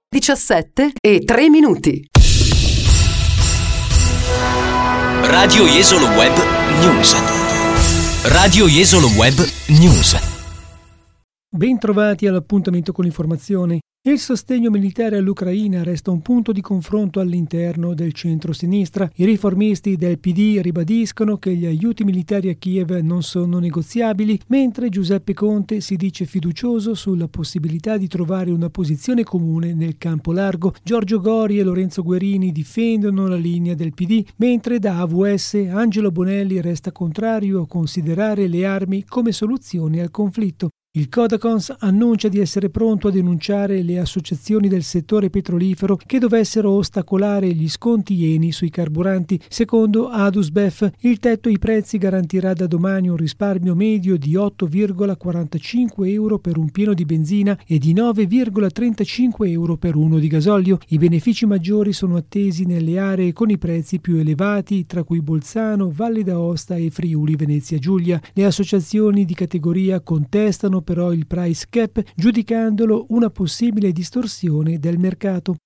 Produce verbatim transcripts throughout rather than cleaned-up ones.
diciassette e tre minuti. Radio Jesolo Web News. Radio Jesolo Web News. Bentrovati all'appuntamento con l'informazione. Il sostegno militare all'Ucraina resta un punto di confronto all'interno del centro-sinistra. I riformisti del P D ribadiscono che gli aiuti militari a Kiev non sono negoziabili, mentre Giuseppe Conte si dice fiducioso sulla possibilità di trovare una posizione comune nel campo largo. Giorgio Gori e Lorenzo Guerini difendono la linea del P D, mentre da A V S Angelo Bonelli resta contrario a considerare le armi come soluzione al conflitto. Il Codacons annuncia di essere pronto a denunciare le associazioni del settore petrolifero che dovessero ostacolare gli sconti Eni sui carburanti. Secondo Adusbef, il tetto ai prezzi garantirà da domani un risparmio medio di otto virgola quarantacinque euro per un pieno di benzina e di nove virgola trentacinque euro per uno di gasolio. I benefici maggiori sono attesi nelle aree con i prezzi più elevati, tra cui Bolzano, Valle d'Aosta e Friuli Venezia Giulia. Le associazioni di categoria contestano però il price cap, giudicandolo una possibile distorsione del mercato.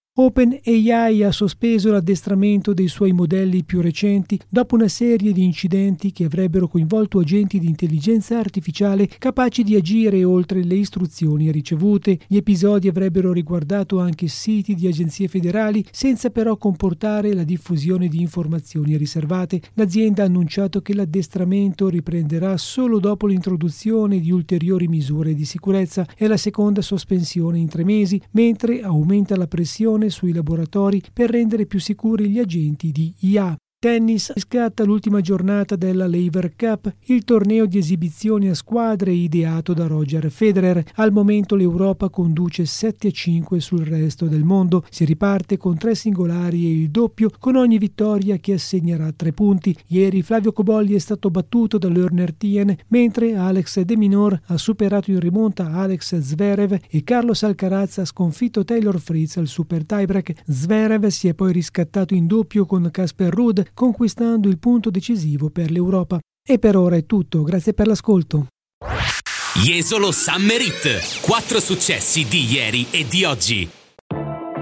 OpenAI ha sospeso l'addestramento dei suoi modelli più recenti dopo una serie di incidenti che avrebbero coinvolto agenti di intelligenza artificiale capaci di agire oltre le istruzioni ricevute. Gli episodi avrebbero riguardato anche siti di agenzie federali, senza però comportare la diffusione di informazioni riservate. L'azienda ha annunciato che l'addestramento riprenderà solo dopo l'introduzione di ulteriori misure di sicurezza. È la seconda sospensione in tre mesi, mentre aumenta la pressione sui laboratori per rendere più sicuri gli agenti di I A. Tennis, scatta l'ultima giornata della Laver Cup, il torneo di esibizioni a squadre ideato da Roger Federer. Al momento l'Europa conduce sette a cinque sul resto del mondo. Si riparte con tre singolari e il doppio, con ogni vittoria che assegnerà tre punti. Ieri Flavio Cobolli è stato battuto da Lerner Tien, mentre Alex De Minaur ha superato in rimonta Alex Zverev e Carlos Alcaraz ha sconfitto Taylor Fritz al super tiebreak. Zverev si è poi riscattato in doppio con Casper Ruud, conquistando il punto decisivo per l'Europa. E per ora è tutto, grazie per l'ascolto. Jesolo Summer Hit, quattro successi di ieri e di oggi.